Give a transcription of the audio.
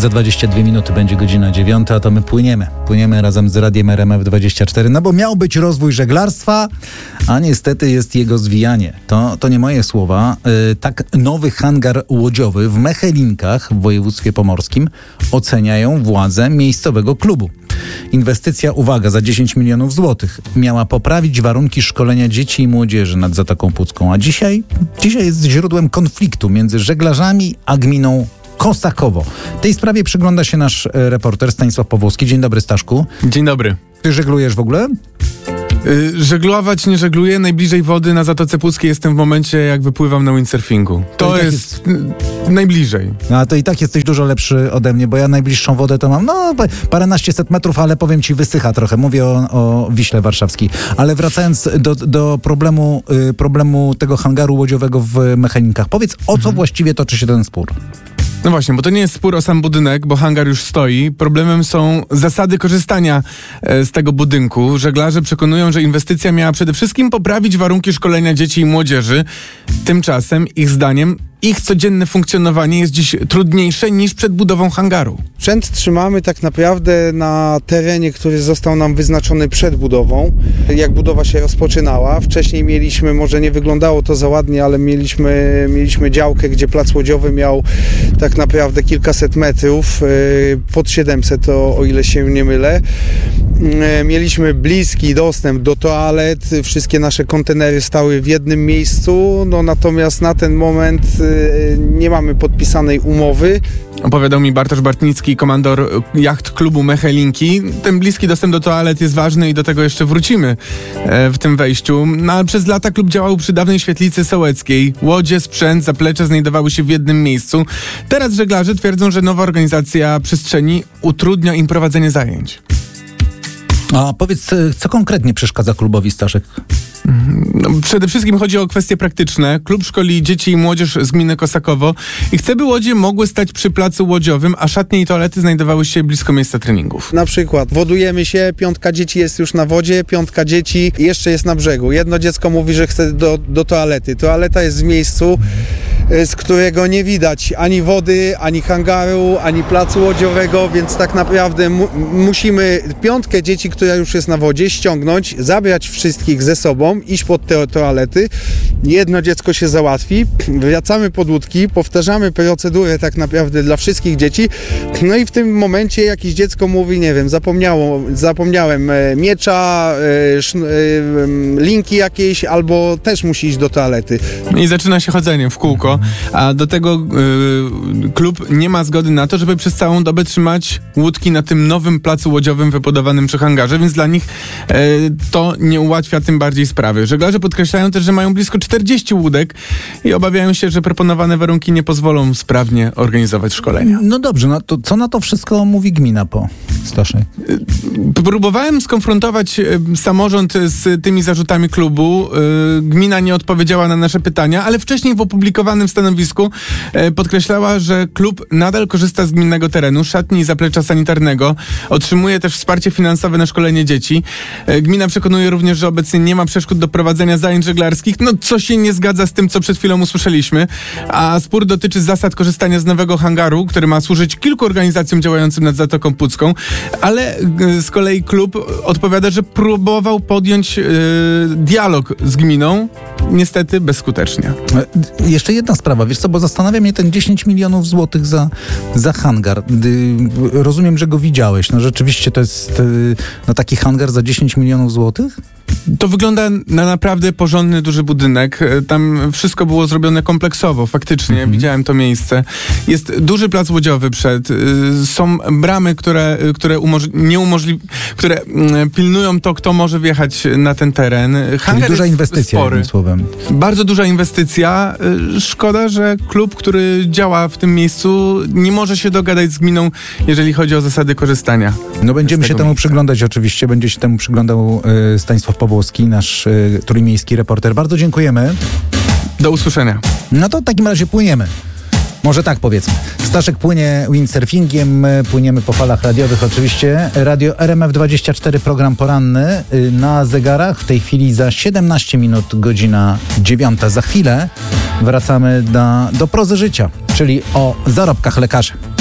Za 22 minuty będzie godzina 9, a to my płyniemy. Płyniemy razem z Radiem RMF24, no bo miał być rozwój żeglarstwa, a niestety jest jego zwijanie. To nie moje słowa. Tak nowy hangar łodziowy w Mechelinkach w województwie pomorskim oceniają władze miejscowego klubu. Inwestycja, uwaga, za 10 milionów złotych miała poprawić warunki szkolenia dzieci i młodzieży nad Zatoką Pucką, a dzisiaj jest źródłem konfliktu między żeglarzami a gminą Kosakowo. Tej sprawie przygląda się nasz reporter Stanisław Pawłowski. Dzień dobry, Staszku. Dzień dobry. Ty żeglujesz w ogóle? Żeglować nie żegluję. Najbliżej wody na Zatoce Puckiej jestem w momencie, jak wypływam na windsurfingu. To jest najbliżej. No, a to i tak jesteś dużo lepszy ode mnie, bo ja najbliższą wodę to mam, paręnaście metrów, ale powiem ci, wysycha trochę. Mówię o Wiśle Warszawskiej. Ale wracając do problemu tego hangaru łodziowego w Mechelinkach. Powiedz, o co właściwie toczy się ten spór? No właśnie, bo to nie jest spór o sam budynek, bo hangar już stoi. Problemem są zasady korzystania z tego budynku. Żeglarze przekonują, że inwestycja miała przede wszystkim poprawić warunki szkolenia dzieci i młodzieży. Tymczasem, ich zdaniem, ich codzienne funkcjonowanie jest dziś trudniejsze niż przed budową hangaru. Sprzęt trzymamy tak naprawdę na terenie, który został nam wyznaczony przed budową, jak budowa się rozpoczynała. Wcześniej mieliśmy, może nie wyglądało to za ładnie, ale mieliśmy działkę, gdzie plac łodziowy miał tak naprawdę kilkaset metrów, pod 700, o ile się nie mylę. Mieliśmy bliski dostęp do toalet, wszystkie nasze kontenery stały w jednym miejscu, natomiast na ten moment nie mamy podpisanej umowy. Opowiadał mi Bartosz Bartnicki, komandor jacht klubu Mechelinki. Ten bliski dostęp do toalet jest ważny i do tego jeszcze wrócimy w tym wejściu. No, ale przez lata klub działał przy dawnej świetlicy sołeckiej. Łodzie, sprzęt, zaplecze znajdowały się w jednym miejscu. Teraz żeglarze twierdzą, że nowa organizacja przestrzeni utrudnia im prowadzenie zajęć. A powiedz, co konkretnie przeszkadza klubowi, Staszek? No, przede wszystkim chodzi o kwestie praktyczne. Klub szkoli dzieci i młodzież z gminy Kosakowo i chce, by łodzie mogły stać przy placu łodziowym, a szatnie i toalety znajdowały się blisko miejsca treningów. Na przykład wodujemy się, 5 dzieci jest już na wodzie, 5 dzieci jeszcze jest na brzegu. Jedno dziecko mówi, że chce do toalety. Toaleta jest w miejscu, z którego nie widać ani wody, ani hangaru, ani placu łodziowego, więc tak naprawdę musimy 5 dzieci, która już jest na wodzie, ściągnąć, zabrać wszystkich ze sobą, iść pod te toalety. Jedno dziecko się załatwi, wracamy pod łódki, powtarzamy procedurę tak naprawdę dla wszystkich dzieci, no i w tym momencie jakieś dziecko mówi, nie wiem, zapomniałem miecza, linki jakieś, albo też musi iść do toalety. I zaczyna się chodzenie w kółko, a do tego klub nie ma zgody na to, żeby przez całą dobę trzymać łódki na tym nowym placu łodziowym wybudowanym przy hangarze, więc dla nich to nie ułatwia tym bardziej sprawy. Żeglarze podkreślają też, że mają blisko 40 łódek i obawiają się, że proponowane warunki nie pozwolą sprawnie organizować szkolenia. No dobrze, no to co na to wszystko mówi gmina Staszek? Próbowałem skonfrontować samorząd z tymi zarzutami klubu. Gmina nie odpowiedziała na nasze pytania, ale wcześniej w opublikowanym stanowisku podkreślała, że klub nadal korzysta z gminnego terenu, szatni i zaplecza sanitarnego. Otrzymuje też wsparcie finansowe na szkolenie dzieci. Gmina przekonuje również, że obecnie nie ma przeszkód do prowadzenia zajęć żeglarskich, no co się nie zgadza z tym, co przed chwilą usłyszeliśmy. A spór dotyczy zasad korzystania z nowego hangaru, który ma służyć kilku organizacjom działającym nad Zatoką Pucką, ale z kolei klub odpowiada, że próbował podjąć dialog z gminą, niestety bezskutecznie. Jeszcze jedna sprawa, wiesz co, bo zastanawia mnie ten 10 milionów złotych za hangar. Rozumiem, że go widziałeś. No rzeczywiście to jest taki hangar za 10 milionów złotych? To wygląda na naprawdę porządny, duży budynek. Tam wszystko było zrobione kompleksowo, faktycznie. Widziałem to miejsce. Jest duży plac łodziowy przed. Są bramy, które pilnują to, kto może wjechać na ten teren. Hangar duża inwestycja, jednym słowem. Bardzo duża inwestycja. Szkoda, że klub, który działa w tym miejscu, nie może się dogadać z gminą, jeżeli chodzi o zasady korzystania. No będziemy się temu przyglądać oczywiście. Będzie się temu przyglądał Stanisław Pawłowski, nasz trójmiejski reporter. Bardzo dziękujemy. Do usłyszenia. No to w takim razie płyniemy. Może tak powiedzmy. Staszek płynie windsurfingiem, my płyniemy po falach radiowych oczywiście. Radio RMF24, program poranny na zegarach. W tej chwili za 17 minut godzina 9. Za chwilę wracamy do prozy życia, czyli o zarobkach lekarzy.